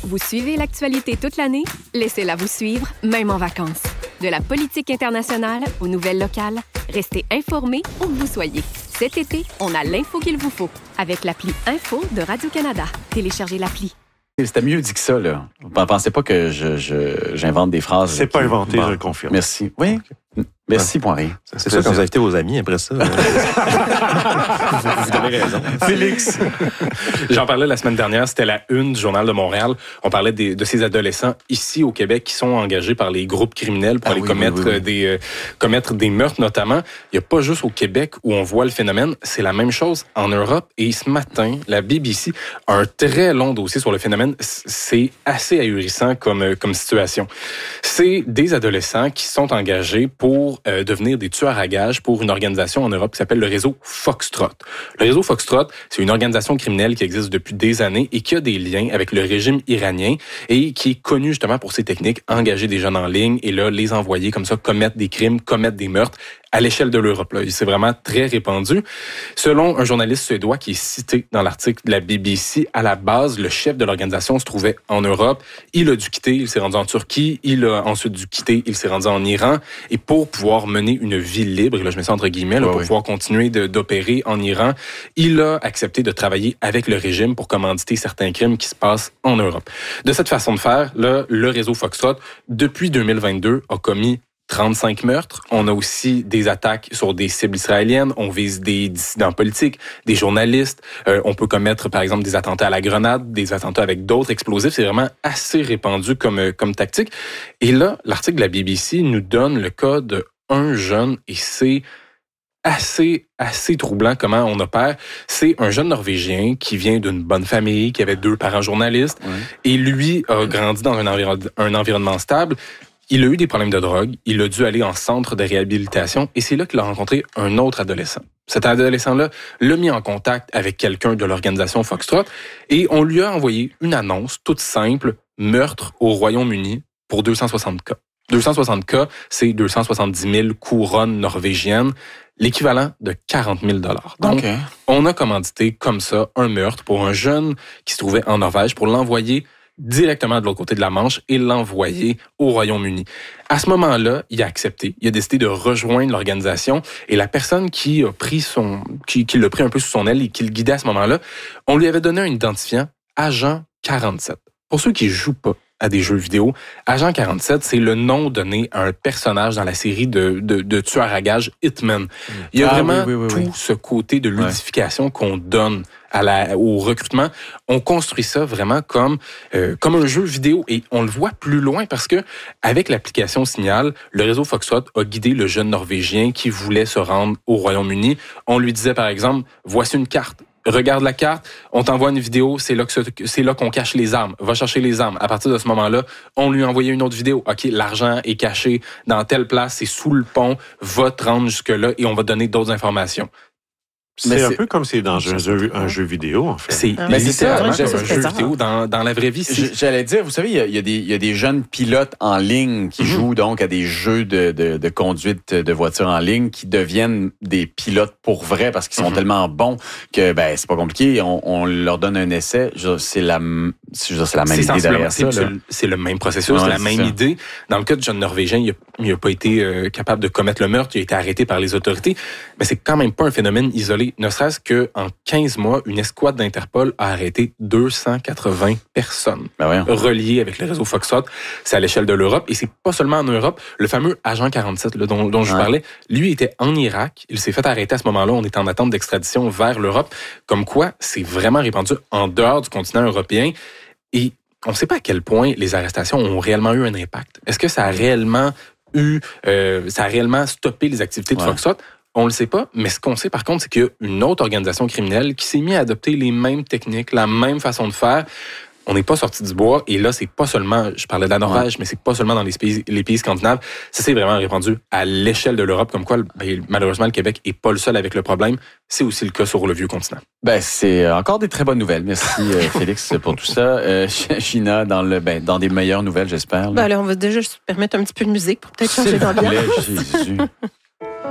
Vous suivez l'actualité toute l'année? Laissez-la vous suivre, même en vacances. De la politique internationale aux nouvelles locales, restez informés où que vous soyez. Cet été, on a l'info qu'il vous faut avec l'appli Info de Radio-Canada. Téléchargez l'appli. C'était mieux dit que ça, là. Vous ne pensez pas que j'invente des phrases? C'est pas inventé, je le confirme. Merci. Oui. Okay. Merci, Poirier. C'est ça, quand vous invitez vos amis après ça. Vous avez raison. Félix. J'en parlais la semaine dernière, c'était la une du Journal de Montréal. On parlait de ces adolescents ici au Québec qui sont engagés par les groupes criminels pour aller commettre des meurtres notamment. Il n'y a pas juste au Québec où on voit le phénomène, c'est la même chose en Europe. Et ce matin, la BBC a un très long dossier sur le phénomène. C'est assez ahurissant comme situation. C'est des adolescents qui sont engagés pour devenir des tueurs à gages pour une organisation en Europe qui s'appelle le réseau Foxtrot. Le réseau Foxtrot, c'est une organisation criminelle qui existe depuis des années et qui a des liens avec le régime iranien et qui est connu justement pour ses techniques, engager des jeunes en ligne et là, les envoyer comme ça, commettre des crimes, commettre des meurtres à l'échelle de l'Europe. Là. C'est vraiment très répandu. Selon un journaliste suédois qui est cité dans l'article de la BBC, à la base, le chef de l'organisation se trouvait en Europe. Il a dû quitter, il s'est rendu en Turquie. Il a ensuite dû quitter, il s'est rendu en Iran. Et pour pouvoir mener une vie libre, et là je mets ça entre guillemets, là, pour pouvoir continuer d'opérer en Iran, il a accepté de travailler avec le régime pour commanditer certains crimes qui se passent en Europe. De cette façon de faire, là, le réseau Foxtrot, depuis 2022, a commis 35 meurtres. On a aussi des attaques sur des cibles israéliennes. On vise des dissidents politiques, des journalistes. On peut commettre, par exemple, des attentats à la grenade, des attentats avec d'autres explosifs. C'est vraiment assez répandu comme tactique. Et là, l'article de la BBC nous donne le cas d'un jeune et c'est assez troublant comment on opère. C'est un jeune Norvégien qui vient d'une bonne famille, qui avait 2 parents journalistes. Et lui a grandi dans un environnement stable. Il a eu des problèmes de drogue, il a dû aller en centre de réhabilitation et c'est là qu'il a rencontré un autre adolescent. Cet adolescent-là l'a mis en contact avec quelqu'un de l'organisation Foxtrot et on lui a envoyé une annonce toute simple, meurtre au Royaume-Uni pour 260 cas. 260 cas, c'est 270 000 couronnes norvégiennes, l'équivalent de 40 000 $. Donc, on a commandité comme ça un meurtre pour un jeune qui se trouvait en Norvège pour l'envoyer directement de l'autre côté de la Manche et l'envoyer au Royaume-Uni. À ce moment-là, il a accepté. Il a décidé de rejoindre l'organisation et la personne qui l'a pris un peu sous son aile et qui le guidait à ce moment-là, on lui avait donné un identifiant Agent 47. Pour ceux qui jouent pas à des jeux vidéo, Agent 47, c'est le nom donné à un personnage dans la série de tueurs à gages Hitman. Il y a vraiment tout ce côté de ludification qu'on donne au recrutement. On construit ça vraiment comme un jeu vidéo et on le voit plus loin parce que avec l'application Signal, le réseau Foxtrot a guidé le jeune Norvégien qui voulait se rendre au Royaume-Uni. On lui disait par exemple, voici une carte. Regarde la carte, on t'envoie une vidéo, c'est là qu'on cache les armes. Va chercher les armes. À partir de ce moment-là, on lui a envoyé une autre vidéo. OK, l'argent est caché dans telle place, c'est sous le pont, va te rendre jusque-là et on va te donner d'autres informations. C'est un peu comme c'est dans un jeu vidéo, en fait. C'est littéralement un jeu vidéo dans la vraie vie. J'allais dire, vous savez, il y a des jeunes pilotes en ligne qui jouent donc à des jeux de conduite de voitures en ligne qui deviennent des pilotes pour vrai parce qu'ils sont tellement bons que c'est pas compliqué. On leur donne un essai. C'est la même idée derrière ça. C'est le même processus, c'est la même idée. Dans le cas de jeune Norvégien, il n'a pas été capable de commettre le meurtre. Il a été arrêté par les autorités. Mais c'est quand même pas un phénomène isolé. Ne serait-ce qu'en 15 mois, une escouade d'Interpol a arrêté 280 personnes reliées avec le réseau Foxtrot. C'est à l'échelle de l'Europe et c'est pas seulement en Europe. Le fameux Agent 47 là, dont je parlais, lui était en Irak. Il s'est fait arrêter à ce moment-là. On est en attente d'extradition vers l'Europe. Comme quoi, c'est vraiment répandu en dehors du continent européen. Et on ne sait pas à quel point les arrestations ont réellement eu un impact. Est-ce que ça a réellement stoppé les activités de Foxtrot? On le sait pas, mais ce qu'on sait par contre, c'est qu'il y a une autre organisation criminelle qui s'est mise à adopter les mêmes techniques, la même façon de faire. On n'est pas sorti du bois et là, c'est pas seulement, je parlais de la Norvège, mais c'est pas seulement dans les pays scandinaves. Ça s'est vraiment répandu à l'échelle de l'Europe, comme quoi, malheureusement, le Québec est pas le seul avec le problème. C'est aussi le cas sur le vieux continent. C'est encore des très bonnes nouvelles. Merci, Félix, pour tout ça. Gina, dans des meilleures nouvelles, j'espère. Alors, on va déjà se permettre un petit peu de musique pour peut-être changer d'ambiance. Jésus.